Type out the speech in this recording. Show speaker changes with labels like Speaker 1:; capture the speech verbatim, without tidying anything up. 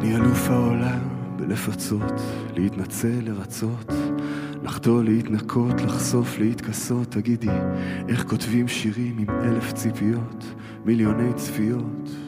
Speaker 1: אני אלוף העולם בלפצות, להתנצל, לרצות, לחטוא, להתנקות, לחשוף, להתכסות. תגידי, איך כותבים שירים עם אלף ציפיות, מיליוני צפיות?